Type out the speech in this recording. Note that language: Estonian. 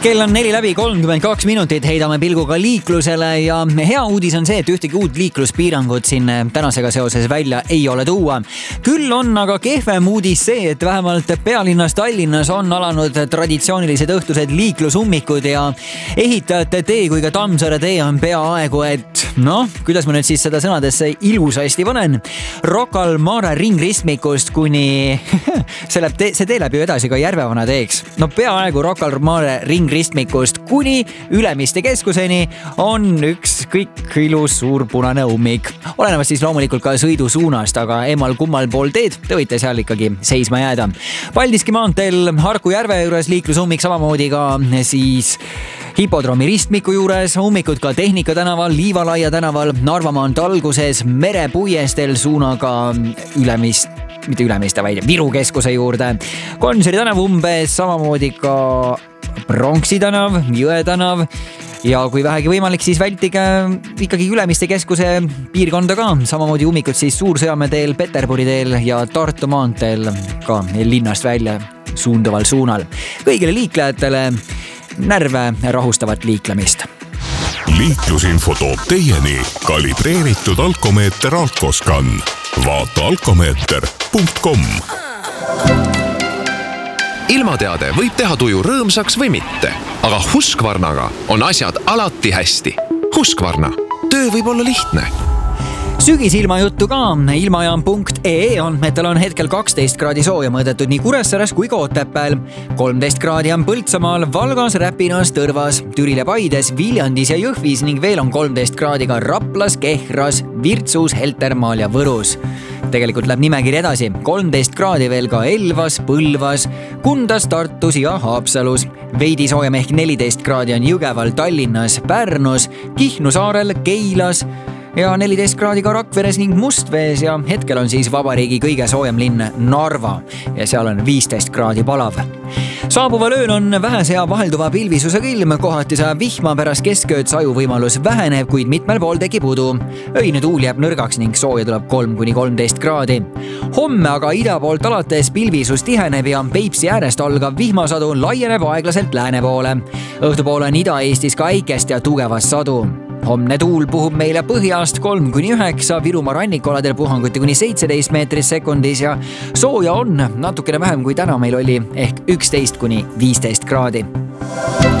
Kell on 4:32 minutit, heidame pilguga liiklusele ja hea uudis on see, et ühtegi uut liikluspiirangut siin tänasega seoses välja ei ole tuua. Küll on aga kehvem uudis see, et vähemalt pealinnas Tallinnas on alanud traditsioonilised õhtused liiklusummikud ja ehitajate tee kui ka Tammsaare tee on peaaegu, et kuidas ma nüüd siis seda sõnadesse ilusasti panen. Rocca al Mare ringristmikust kuni see tee läheb ju edasi ka Järvevana teeks. Peaaegu Rocca al Mare ringristmikust kuni Ülemiste keskuseni on üks kõik ilus suur punane ummik. Olenemast siis loomulikult ka sõidusuunast, aga emal-kummal pool teed te võite seal ikkagi seisma jääda. Paldiski maanteel Harku järve juures liiklusummik, samamoodi ka siis Hipodroomi ristmiku juures, ummikud ka Tehnika tänaval, Liivalaia tänaval, Narva maantee alguses, Merepuiestel suunaga Viru keskuse juurde. Gonsiori tänav umbes, samamoodi ka Pronksi tänav, Jõe tänav ja kui vähegi võimalik, siis vältige ikkagi Ülemiste keskuse piirkonda ka. Samamoodi ummikud siis Suur-Sõjamäe teel, Peterburi teel ja Tartu maanteel ka linnast välja suunduval suunal. Kõigile liiklejatele närve rahustavat liiklemist. Liiklusinfo toob teieni kalibreeritud alkomeeter Alkoscan. Vaata alkomeeter.com. Ilmateade võib teha tuju rõõmsaks või mitte, aga Husqvarnaga on asjad alati hästi. Husqvarna. Töö võib olla lihtne. Sügisilma juttu ka. Ilmajaam.ee andmetel on hetkel 12 kraadi sooja mõõdetud nii Kuressaares kui ka Otepääl. 13 kraadi on Põltsamaal, Valgas, Räpinas, Tõrvas, Türil ja Paides, Viljandis ja Jõhvis ning veel on 13 kraadi ka Raplas, Kehras, Virtsus, Heltermaal ja Võrus. Tegelikult läheb nimekiri edasi. 13 kraadi veel ka Elvas, Põlvas, Kundas, Tartus ja Haapsalus. Veidi soojem ehk 14 kraadi on Jõgeval, Tallinnas, Pärnus, Kihnu saarel, Keilas ja 14 kraadi ka Rakveres ning Mustvees ja hetkel on siis vabariigi kõige soojem linn Narva ja seal on 15 kraadi palav. Saabuval ööl on vähese ja vahelduva pilvisusega ilm, kohati sajab vihma, pärast keskööd sajuvõimalus väheneb, kuid mitmel pool tekib udu. Öine tuul jääb nõrgaks ning sooja tuleb 3-13 kraadi. Homme aga ida poolt alates pilvisus tiheneb ja Peipsi äärest algav vihmasadu laieneb aeglaselt lääne poole. Õhtupoole on Ida-Eestis ka äikest ja tugevast sadu. Homne tuul puhub meile põhjast 3-9, Virumaa rannikualadel puhanguti kuni 17 meetris sekundis ja sooja on natukene vähem kui täna meil oli ehk 11-15 kraadi.